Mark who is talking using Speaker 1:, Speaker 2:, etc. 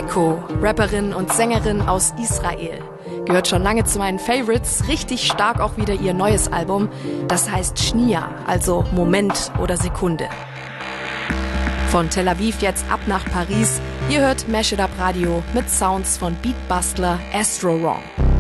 Speaker 1: Echo, Rapperin und Sängerin aus Israel. Gehört schon lange zu meinen Favorites, richtig stark auch wieder ihr neues Album. Das heißt Shnia, also Moment oder Sekunde. Von Tel Aviv jetzt ab nach Paris. Ihr hört Mash It Up Radio mit Sounds von Beatbustler Astro Wrong.